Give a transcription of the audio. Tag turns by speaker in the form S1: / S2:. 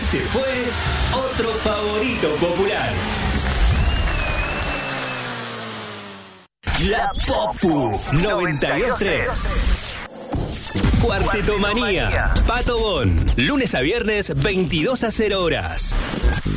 S1: Este fue otro favorito popular. La Popu 92.3. Cuarteto Manía, Pato Bon, lunes a viernes 22 a 0 horas.